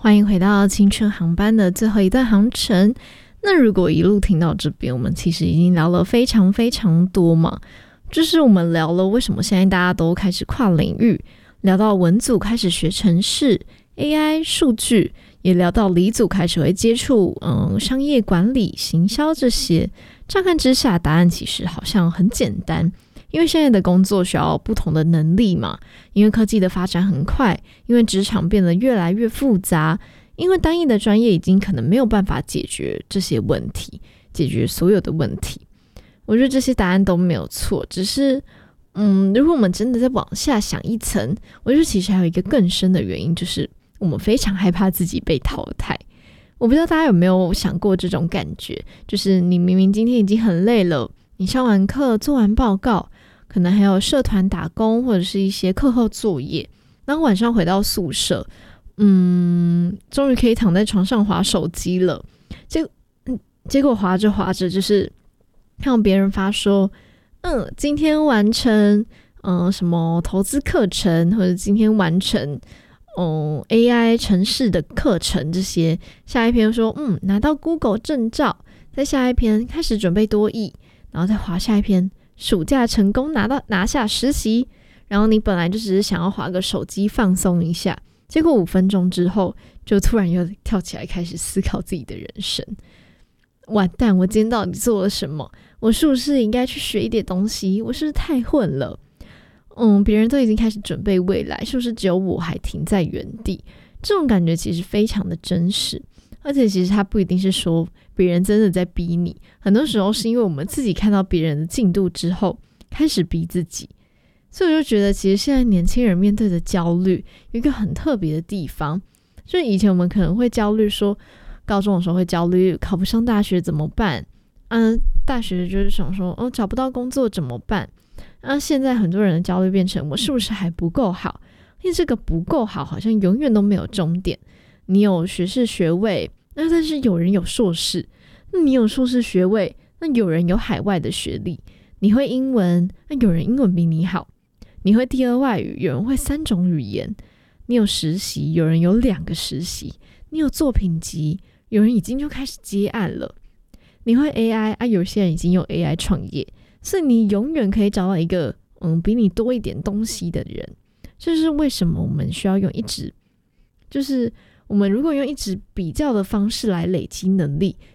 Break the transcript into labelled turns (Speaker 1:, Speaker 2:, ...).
Speaker 1: 欢迎回到青春航班的最后一段航程。那如果一路听到这边，我们其实已经聊了非常非常多嘛，就是我们聊了为什么现在大家都开始跨领域，聊到文组开始学程式、AI 数据，也聊到理组开始会接触商业管理、行销这些。乍看之下，答案其实好像很简单，因为现在的工作需要不同的能力嘛，因为科技的发展很快，因为职场变得越来越复杂，因为单一的专业已经可能没有办法解决这些问题，解决所有的问题。我觉得这些答案都没有错，只是如果我们真的再往下想一层，我觉得其实还有一个更深的原因，就是我们非常害怕自己被淘汰。我不知道大家有没有想过这种感觉，就是你明明今天已经很累了，你上完课做完报告，可能还有社团打工或者是一些课后作业，然后晚上回到宿舍，终于可以躺在床上滑手机了，结果滑着滑着就是看到别人发说今天完成什么投资课程，或者今天完成AI 程式的课程，这些下一篇说拿到 Google 证照，再下一篇开始准备多益，然后再滑下一篇暑假成功拿下实习，然后你本来就只是想要滑个手机放松一下，结果5分钟之后就突然又跳起来开始思考自己的人生。完蛋，我今天到底做了什么？我是不是应该去学一点东西？我是不是太混了？别人都已经开始准备未来，是不是只有我还停在原地？这种感觉其实非常的真实，而且其实它不一定是说别人真的在逼你，很多时候是因为我们自己看到别人的进度之后开始逼自己。所以我就觉得其实现在年轻人面对的焦虑有一个很特别的地方，就是以前我们可能会焦虑说，高中的时候会焦虑考不上大学怎么办，大学就是想说找不到工作怎么办，现在很多人的焦虑变成我是不是还不够好，因为这个不够好好像永远都没有终点。你有学士学位，但是有人有硕士，那你有硕士学位，那有人有海外的学历，你会英文，那有人英文比你好，你会第2外语，有人会3种语言，你有实习，有人有2个实习，你有作品集，有人已经就开始接案了，你会 AI 有些人已经用 AI 创业，所以你永远可以找到一个比你多一点东西的人。这是为什么我们需要用就是我们如果用一直比较的方式来累积能力，